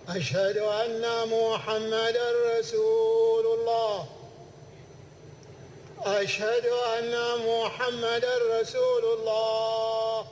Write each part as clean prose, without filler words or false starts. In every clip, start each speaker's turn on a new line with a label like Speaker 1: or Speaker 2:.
Speaker 1: أشهد أن محمدا رسول الله. أشهد أن محمدا رسول الله.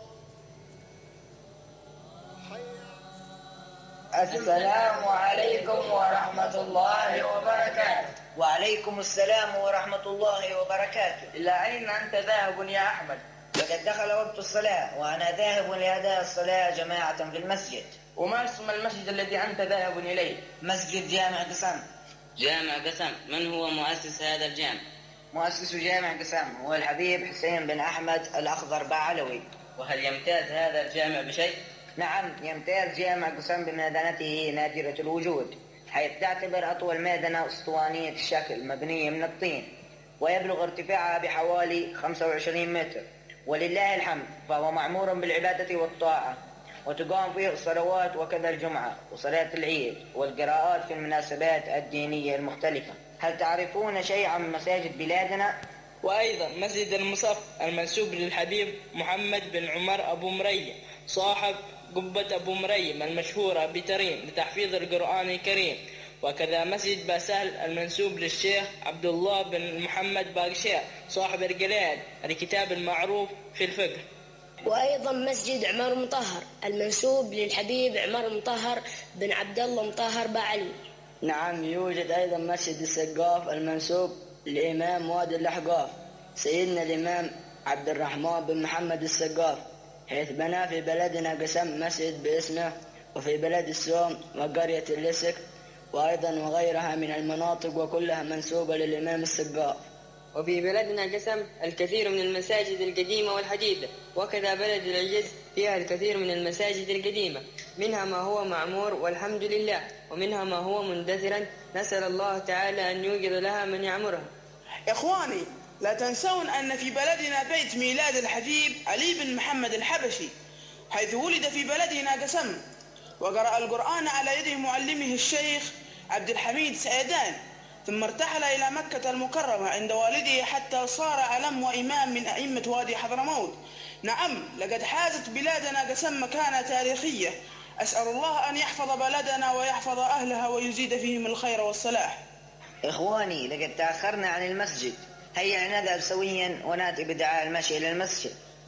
Speaker 2: السلام عليكم ورحمة الله وبركاته.
Speaker 3: وعليكم السلام ورحمة الله وبركاته.
Speaker 2: إلى أين أنت ذاهب يا أحمد؟
Speaker 3: لقد دخل وقت الصلاة وأنا ذاهب لأداء الصلاة جماعة في المسجد.
Speaker 2: وما اسم المسجد الذي أنت ذاهب إليه؟
Speaker 3: مسجد جامع قسم.
Speaker 4: جامع قسم، من هو مؤسس هذا الجامع؟
Speaker 3: مؤسس جامع قسم هو الحبيب حسين بن أحمد الأخضر باعلوي.
Speaker 4: وهل يمتاز هذا الجامع بشيء؟
Speaker 3: نعم، يمتاز جامع قسم بميدانته نادرة الوجود، حيث تعتبر أطول ميدنة أسطوانية الشكل مبنية من الطين، ويبلغ ارتفاعها بحوالي 25 متر، ولله الحمد فهو معمور بالعبادة والطاعة، وتقام فيه الصلوات وكذا الجمعة وصلاة العيد والقراءات في المناسبات الدينية المختلفة. هل تعرفون شيئا عن مساجد بلادنا؟
Speaker 5: وأيضا مسجد المصف المنسوب للحبيب محمد بن عمر أبو مريم صاحب قبة أبو مريم المشهورة بتريم لتحفيظ القرآن الكريم، وكذا مسجد باسل المنسوب للشيخ عبد الله بن محمد باقشير صاحب القلائد الكتاب المعروف في الفقه.
Speaker 6: وأيضا مسجد عمر مطهر المنسوب للحبيب عمر مطهر بن عبد الله مطهر باعلي.
Speaker 2: نعم، يوجد أيضا مسجد السقاف المنسوب للإمام وادي الأحقاف سيدنا الإمام عبد الرحمن بن محمد السقاف، حيث بنى في بلدنا قسم مسجد باسمه، وفي بلد السوم وقرية اللسك وأيضا وغيرها من المناطق، وكلها منسوبة للإمام السقاف.
Speaker 7: وفي بلدنا قسم الكثير من المساجد القديمة والحديثة، وكذا بلد العجز فيها الكثير من المساجد القديمة، منها ما هو معمور والحمد لله، ومنها ما هو مندثرا نسأل الله تعالى أن يوجد لها من يعمرها.
Speaker 8: إخواني، لا تنسون أن في بلدنا بيت ميلاد الحبيب علي بن محمد الحبشي، حيث ولد في بلدنا قسم، وقرأ القرآن على يد معلمه الشيخ عبد الحميد سعيدان، ثم ارتحل إلى مكة المكرمة عند والده حتى صار علم وإمام من أئمة وادي حضرموت. نعم، لقد حازت بلادنا قسم مكانة تاريخية، أسأل الله أن يحفظ بلدنا ويحفظ أهلها ويزيد فيهم الخير والصلاح.
Speaker 3: إخواني، لقد تأخرنا عن المسجد، هيا نذهب سويا ونأتي بدعاء المشي إلى المسجد.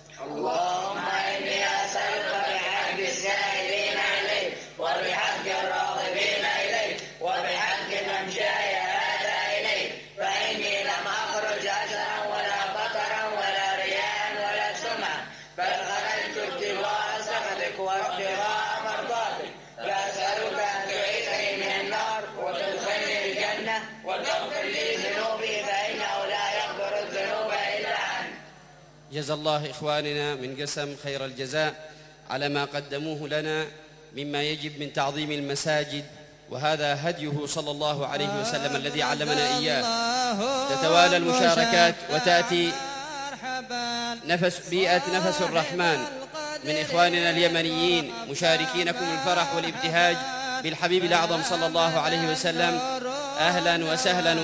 Speaker 2: اللهم إني أسألك بحق السائلين إليك وبحق الراغبين إليك وبحق من جاء هذا إليك، فإني لم أخرج أجرا ولا بطرا ولا رياء ولا سمعا، بل خرجت ابتغاء سخطك وابتغاء مرضاتك، فأسألك أن تعيذني من النار وتدخلني الجنة وتغفر لي ذنوبي فإنه لا يغفر الذنوب إلا أنت.
Speaker 9: جزا الله إخواننا من قسم خير الجزاء على ما قدموه لنا مما يجب من تعظيم المساجد، وهذا هديه صلى الله عليه وسلم الذي علمنا إياه. تتوالى المشاركات وتأتي بيئة نفس الرحمن من إخواننا اليمنيين مشاركينكم الفرح والابتهاج بالحبيب الأعظم صلى الله عليه وسلم. أهلا وسهلا.